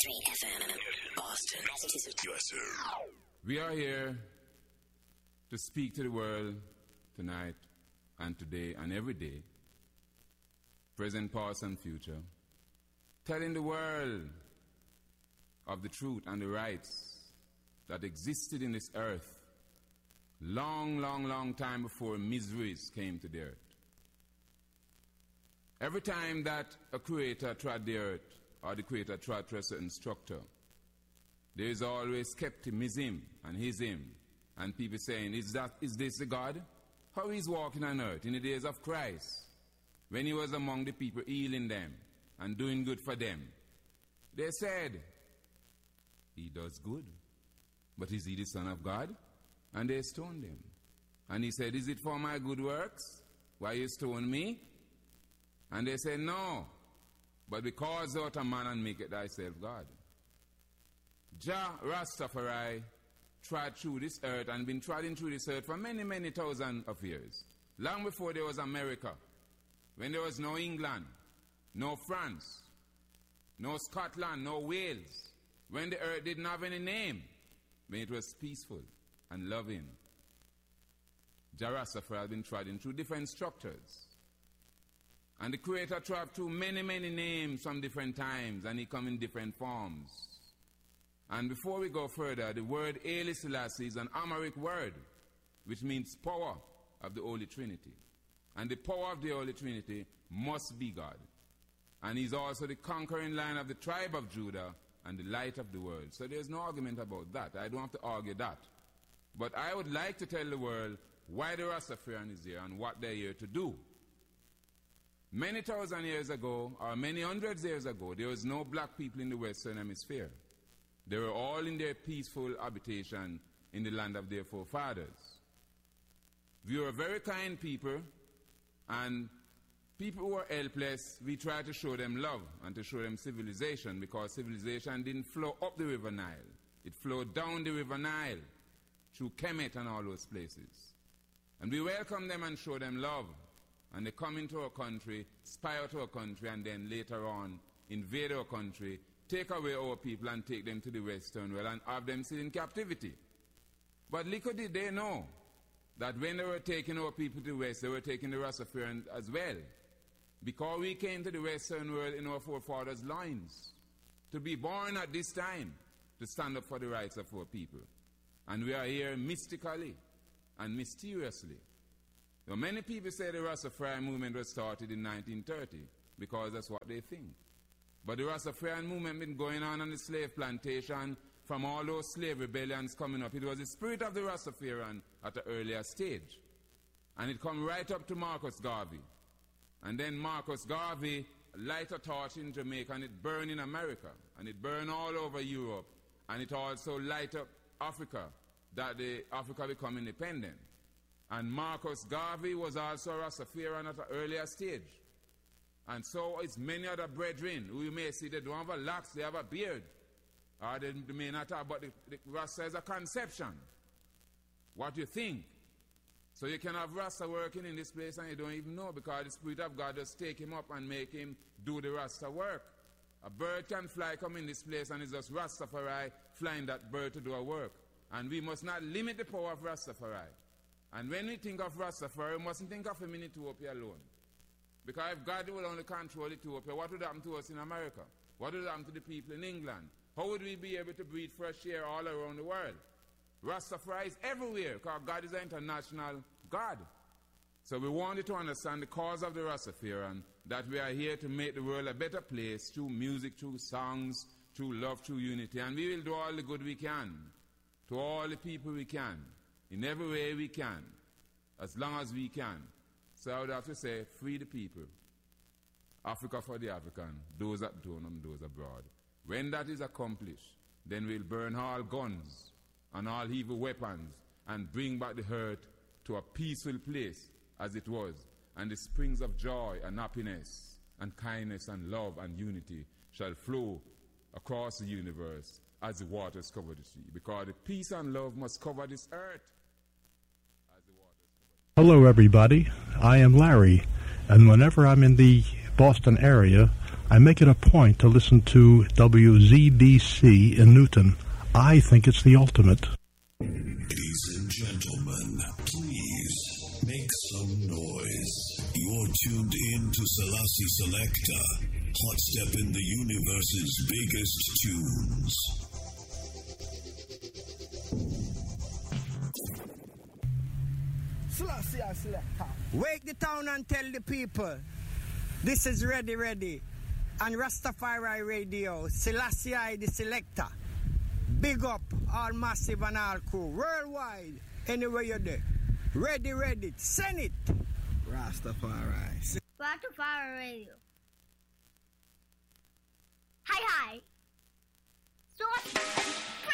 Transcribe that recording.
Street FM, Boston. Yes, sir. We are here to speak to the world tonight and today and every day, present, past, and future, telling the world of the truth and the rights that existed in this earth long time before miseries came to the earth. Every time that a creator trod the earth, or the creator trod to a certain structure, there is always skepticism and hism, and people saying, is this the God? How he's walking on earth in the days of Christ, when he was among the people healing them and doing good for them. They said, he does good, but is he the Son of God? And they stoned him. And he said, is it for my good works? Why you stone me? And they said, no, but because out a man and make it thyself God. Jah Rastafari trod through this earth and been trodding through this earth for many thousands of years. Long before there was America, when there was no England, no France, no Scotland, no Wales, when the earth didn't have any name, when it was peaceful and loving. Jah Rastafari has been trodding through different structures. And the Creator traveled through many names from different times, and he come in different forms. And before we go further, the word Haile Selassie is an Amharic word, which means power of the Holy Trinity. And the power of the Holy Trinity must be God. And he's also the conquering lion of the tribe of Judah and the light of the world. So there's no argument about that. I don't have to argue that. But I would like to tell the world why the Rastafarian is here and what they're here to do. Many thousand years ago, or many hundreds of years ago, there was no black people in the Western Hemisphere. They were all in their peaceful habitation in the land of their forefathers. We were very kind people, and people who were helpless, we tried to show them love and to show them civilization, because civilization didn't flow up the River Nile. It flowed down the River Nile through Kemet and all those places. And we welcome them and show them love. And they come into our country, spy out our country, and then later on invade our country, take away our people and take them to the Western world and have them sit in captivity. But little did they know that when they were taking our people to the West, they were taking the Rastafarian as well. Because we came to the Western world in our forefathers' lines, to be born at this time, to stand up for the rights of our people. And we are here mystically and mysteriously. Now, many people say the Rastafarian movement was started in 1930 because that's what they think. But the Rastafarian movement been going on the slave plantation from all those slave rebellions coming up. It was the spirit of the Rastafarian at an earlier stage. And it come right up to Marcus Garvey. And then Marcus Garvey light a torch in Jamaica, and it burned in America. And it burned all over Europe. And it also light up Africa, that Africa become independent. And Marcus Garvey was also a Rastafarian at an earlier stage. And so is many other brethren who you may see they don't have a locks, they have a beard. Or they may not have, but the Rasta is a conception. What you think. So you can have Rasta working in this place and you don't even know, because the Spirit of God just take him up and make him do the Rasta work. A bird can fly, come in this place, and it's just Rastafari flying that bird to do a work. And we must not limit the power of Rastafari. And when we think of Rastafari, we mustn't think of him in Ethiopia alone. Because if God will only control Ethiopia, what would happen to us in America? What would happen to the people in England? How would we be able to breathe fresh air all around the world? Rastafari is everywhere, because God is an international God. So we want you to understand the cause of the Rastafarian, that we are here to make the world a better place through music, through songs, through love, through unity. And we will do all the good we can to all the people we can, in every way we can, as long as we can. So I would have to say, free the people. Africa for the African, those at home and those abroad. When that is accomplished, then we'll burn all guns and all evil weapons and bring back the hurt to a peaceful place as it was. And the springs of joy and happiness and kindness and love and unity shall flow across the universe as the waters cover the sea. Because the peace and love must cover this earth. Hello everybody, I am Larry, and whenever I'm in the Boston area, I make it a point to listen to WZBC in Newton. I think it's the ultimate. Ladies and gentlemen, please make some noise. You're tuned in to Selassie Selector, hot step in the universe's biggest tunes. Selassie Selector. Wake the town and tell the people, this is Ready, and Rastafari Radio, Selassie the Selector. Big up all Massive and all crew, worldwide, anywhere you're there. Ready, send it. Rastafari. Rastafari Radio. Hi. So